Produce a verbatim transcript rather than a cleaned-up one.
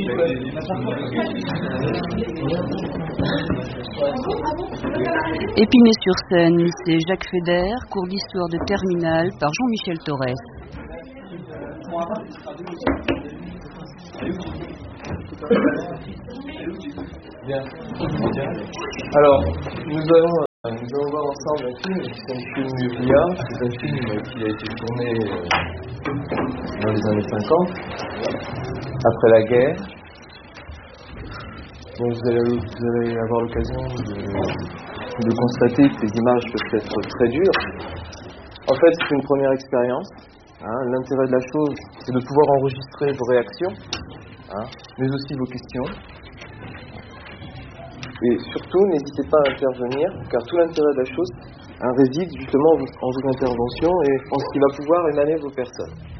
Épinay-sur-Seine, c'est Jacques Feder, cours d'histoire de terminale par Jean-Michel Torres. Bien. Alors, nous allons, euh, nous allons voir ensemble un film, c'est un film Muvria, c'est un film qui a été tourné euh, dans les années cinquante, après la guerre. Donc vous allez, vous allez avoir l'occasion de, de constater que les images peuvent être très dures. En fait, c'est une première expérience. Hein. L'intérêt de la chose, c'est de pouvoir enregistrer vos réactions, hein, mais aussi vos questions. Et surtout, n'hésitez pas à intervenir, car tout l'intérêt de la chose hein, réside justement en vos interventions et en ce qui va pouvoir émaner de vos personnes.